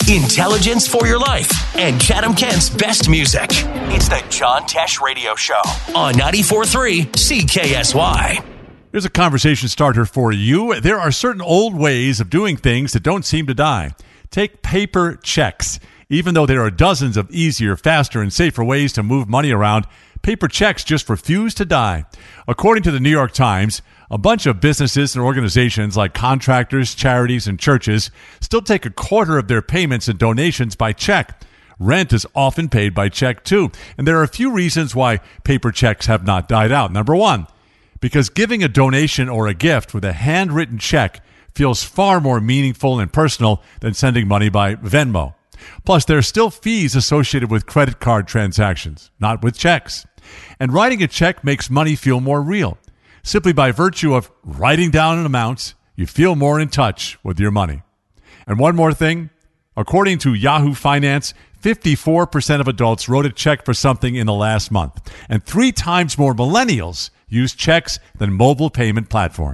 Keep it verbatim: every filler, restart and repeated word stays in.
intelligence for your life, and Chatham Kent's best music. It's the John Tesh Radio Show on ninety-four point three C K S Y. Here's a conversation starter for you. There are certain old ways of doing things that don't seem to die. Take paper checks. Even though there are dozens of easier, faster, and safer ways to move money around, paper checks just refuse to die. According to the New York Times, a bunch of businesses and organizations like contractors, charities, and churches still take a quarter of their payments and donations by check. Rent is often paid by check, too. And there are a few reasons why paper checks have not died out. Number one, because giving a donation or a gift with a handwritten check feels far more meaningful and personal than sending money by Venmo. Plus, there are still fees associated with credit card transactions, not with checks. And writing a check makes money feel more real. Simply by virtue of writing down an amount, you feel more in touch with your money. And one more thing, according to Yahoo Finance, fifty-four percent of adults wrote a check for something in the last month, and three times more millennials use checks than mobile payment platforms.